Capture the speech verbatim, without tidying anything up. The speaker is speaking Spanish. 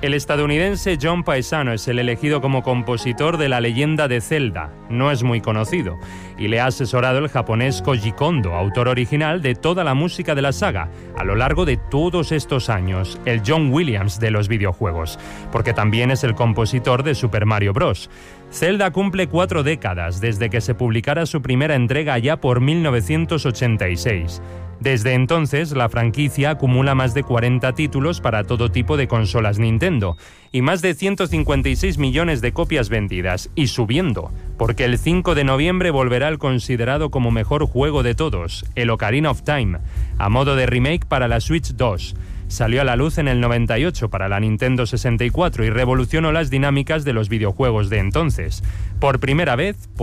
El estadounidense John Paesano es el elegido como compositor de La leyenda de Zelda. No es muy conocido y le ha asesorado el japonés Koji Kondo, autor original de toda la música de la saga, a lo largo de todos estos años, el John Williams de los videojuegos, porque también es el compositor de Super Mario Bros. Zelda cumple cuatro décadas desde que se publicara su primera entrega ya por mil novecientos ochenta y seis. Desde entonces, la franquicia acumula más de cuarenta títulos para todo tipo de consolas Nintendo y más de ciento cincuenta y seis millones de copias vendidas, y subiendo, porque el cinco de noviembre volverá el considerado como mejor juego de todos, el Ocarina of Time, a modo de remake para la Switch dos. Salió a la luz en el noventa y ocho para la Nintendo sesenta y cuatro y revolucionó las dinámicas de los videojuegos de entonces. Por primera vez,